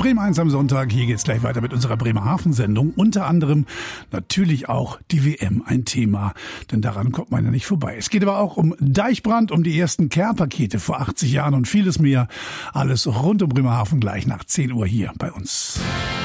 Bremen 1 am Sonntag. Hier geht's gleich weiter mit unserer Bremerhaven-Sendung. Unter anderem natürlich auch die WM ein Thema, denn daran kommt man ja nicht vorbei. Es geht aber auch um Deichbrand, um die ersten Care-Pakete vor 80 Jahren und vieles mehr. Alles rund um Bremerhaven gleich nach 10 Uhr hier bei uns.